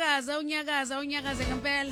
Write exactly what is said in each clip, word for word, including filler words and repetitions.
unyakaza unyakaza unyakaze ngempela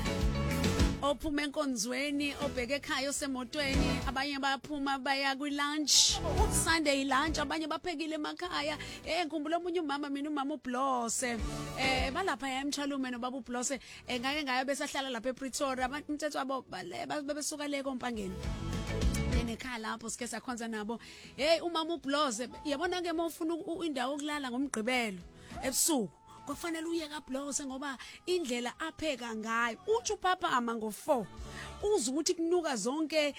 ophuma enkonzweni obheke ekhaya osemotweni abanye bayaphuma baya kwi lunch Sunday lunch abanye baphekile emakhaya eh ngikhumbula omunye umama mina umama uBlose eh balapha yamtshalume no baba uBlose engake ngayo besahlala lapha ePretoria abantu umthetho wabo bebesuka le kompangeni ekhaya lapho sike sakhonza nabo hey umama uBlose yabona ke mawufuna indawo yokulala ngomgqibelo ebusuku kufanele uye kaBlose ngoba indlela apheka ngayo uthi upapa ama ngo four uza ukuthi kunuka zonke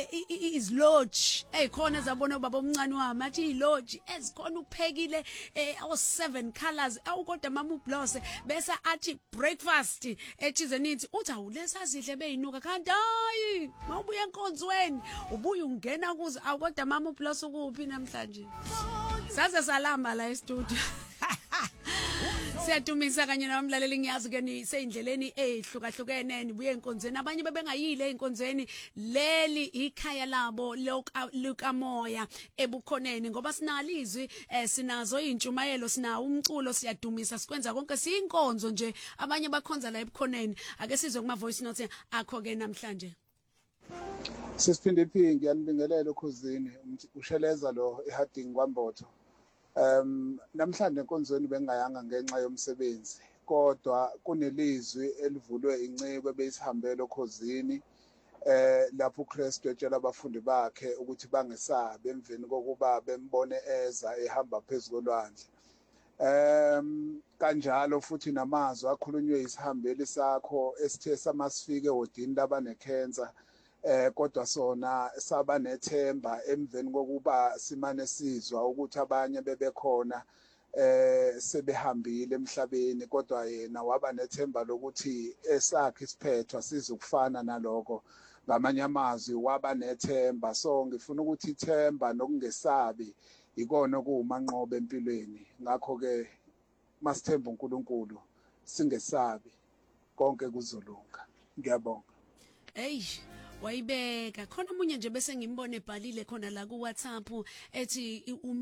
izlodge ezikhona zabona ubaba omncane wami athi izlodge ezikhona uphekile awu seven colors awukodwa mama uBlose bese athi breakfast ethize nithi uthi awulesazidle beyinuka kanti hayi mawubuya enkonzweni ubuye ungena kuze awukodwa mama uBlose ukuphi namhlanje saze salamba la e-studio Siyadumisa kanye namlaleli ngiyazi ke ni seyindleleni ehlukahlukene nibuye enkonzweni abanye bebengayile enkonzweni leli ikhaya labo lukamoya ebukhoneni ngoba sinalizwi sinazo intshumayelo sinawo umculo siyadumisa sikwenza konke siyinkonzo nje abanye bakhonza la ebukhoneni ake sizwe kuma voice note akho ke namhlanje Sisiphinde phi ngiyanibingelela ukhuzini usheleza lo eHarding kwaMbotho Um namhlanje enkonzweni bengayanga ngenxa yomsebenzi kodwa kunelizwi elivulwe inciko beyisihambele okhozini eh lapho uKristu etshela abafundi bakhe ukuthi bangesabe emveni kokuba bembone eza ehamba phezulu kolwandle um kanjalo futhi namazwi akhulunywe isihambeli sakho esithe samasifike odini labane cancer eh kodwa sona saba nethemba emveni kokuba simane sizwa ukuthi abanye bebekhona eh sebehambile emhlabeni kodwa yena waba nethemba lokuthi esakhe isiphethwa sizokufana naloko ngamanye amazwi waba nethemba so ngifuna ukuthi ithemba nokungesabi ikona kuumanqobe empilweni ngakho ke masithemba uNkulunkulu singesabi konke kuzolunga ngiyabonga hey wayibeka khona umunye nje bese ngimbone ebhalile khona la ku WhatsApp ethi